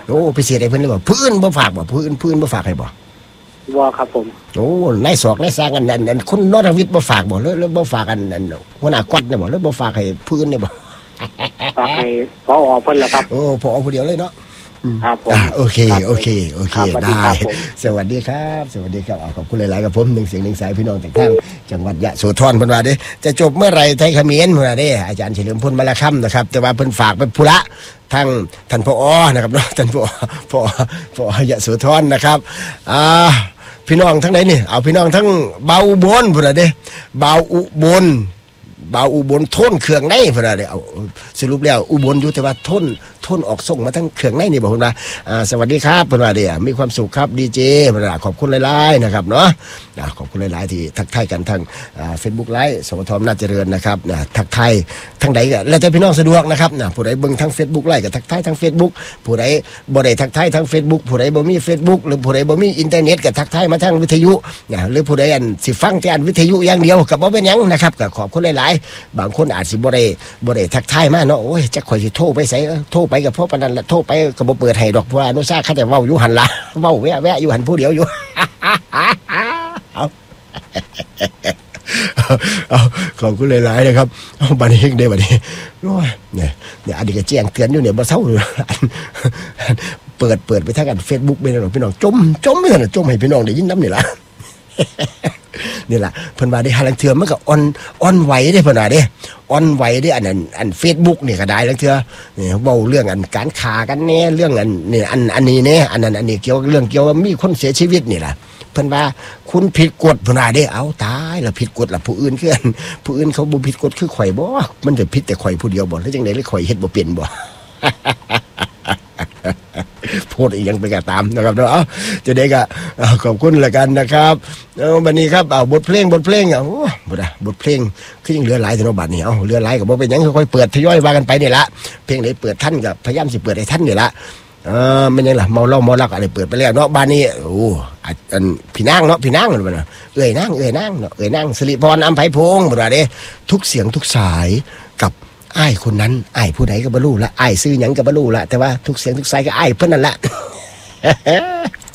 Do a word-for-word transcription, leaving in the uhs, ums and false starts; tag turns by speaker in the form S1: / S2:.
S1: โอ้พิเศษไอ้เพิ่นเลยบ่พื้นบ่ฝากบ่พื้นพื้นบ่ฝากให้บ่
S2: บ่ครับผม
S1: โอ้นายศอกนายสร้างอันนั้นอันคุณนรวิทย์บ่ฝากบ่แล้วบ่ฝากอันอันหัวหน้าก๊อตเนี่ยบ่แล้วบ่ฝากให้พื้นเนี่ยบ่
S2: ฝากให้ผอเพิ่นล่ะครับ
S1: โอ้ผอผู้เดียวเลยเนาะ
S2: ครับผม
S1: โอเคโอเคโอเคได้สวัสดีครับสวัสดีครับขอบคุณหลายๆกับผมหนึ่งเสียงหนึ่งสายพี่น้องจากทางจังหวัดยะโสธรเพิ่นว่าเด้จะจบเมื่อไหร่ไทยเขมรเพิ่นว่าเด้อาจารย์เฉลิมพลมาละค่ำนะครับแต่ว่าเพิ่นฝากไปธุระทางท่านผอนะครับเนาะท่านผอผอผอยะโสธรนะครับอ่าพี่น้องทั้งไหนนี่เอาพี่น้องทั้งเบาอุบลพุ่นน่ะเด้เบาอุบลเบาอุบลทนเครื่องในพุ่นน่ะเด้เอาสรุปแล้วอุบลอยู่แต่ว่าทนทนออกส่งมาทั้งเครื่องในนี่บ่พุ่นว่าอ่าสวัสดีครับพุ่นว่าเด้มีความสุขครับดีเจพุ่นน่ะขอบคุณหลายๆนะครับเนาะขอบคุณหลายๆที่ทักทายกันทางอ่า Facebook ไลฟ์สวทอมน่าเจริญนะครับนะทักทายทางใดก็แล้วแต่พี่น้องสะดวกนะครับนะผู้ใดเบิ่งทาง Facebook ไลฟ์ก็ทักทายทาง Facebook ผู้ใดบ่ได้ทักทายทาง Facebook ผู้ใดบ่มี Facebook หรือผู้ใดบ่มีอินเทอร์เน็ตก็ทักทายมาทางวิทยุนะหรือผู้ใดอันสิฟังแต่อันวิทยุอย่างเดียวก็บ่เป็นหยังนะครับก็ขอบคุณหลายๆบางคนอาจสิบ่ได้บ่ได้ทักทายมาเนาะโอ้ยจักข่อยสิโทรไปไสโทรไปก็เพราะปานนั้นละโทรไปก็บ่เปิดให้ดอกเพราะว่าอนุชาเขาแต่เว้าอยู่หั่นล่ะเว้าแวะๆอยู่หั่นผู้เดียวอยู่เอาเอาขอบคุณหลายๆนะครับเอาบัดนี้ได้บัดนี้โอ้ยเนี่ยเนี่ยอันนี้ก็แจ้งเตือนอยู่เนี่ยบ่เซาเลยเปิดเปิดไปทางกัน Facebook ไปแล้วพี่น้องจมจมไม่ทันจมให้พี่น้องได้ยินนำนี่ล่ะนี่ล่ะเพิ่นว่าได้หาลังเทื่อมันก็อ่อนอ่อนไหวได้เพิ่นว่าเด้อ่อนไหวได้อันนั้นอัน Facebook นี่ก็ได้ลังเทื่อนี่เว้าเรื่องอันการฆ่ากันแน่เรื่องอันนี่อันอันนี้แน่อันนั้นอันนี้เกี่ยวเรื่องเกี่ยวว่ามีคนเสียชีวิตนี่ล่ะเพิ่นว่าคุณผิดกฎพุ่นน่ะเด้เอาตายแล้วผิดกฎล่ะผู้อื่นคือผู้อื่นเขาบ่ผิดกฎคือข่อยบ่มันจะผิดแต่ข่อยผู้เดียวบ่แล้วจังได๋เลยข่อยเฮ็ดบ่เป็นบ่พูดอีกยังไปก็ตามนะครับเนาะจะได้ก็ขอบคุณละกันนะครับเอาบัดนี้ครับเอาบทเพลงบทเพลงอ่ะโอ้บ่ได้บทเพลงคือยังเหลือหลายแต่เนาะบัดนี้เอาเหลือหลายก็บ่เป็นหยังค่อยๆเปิดทยอยว่ากันไปนี่ล่ะเพลงไหนเปิดทันก็พยายามสิเปิดให้ทันนี่ล่ะเออมันยังล่ะเมาเหล้าเมาลักอะไรเปิดไปแล้วเนาะบ้านนี้โอ้อันพี่นางเนาะพี่นางมันนะเอ้ยนางเอ้ยนางเนาะเอ้ยนางสิริพรอำไพพงศ์บ่ว่าเด้ทุกเสียงทุกสายกับอ้ายคนนั้นอ้ายผู้ใดก็บ่รู้ละอ้ายซื้อหยังก็บ่รู้ละแต่ว่าทุกเสียงทุกสายก็อ้ายเพิ่นนั่นแหละ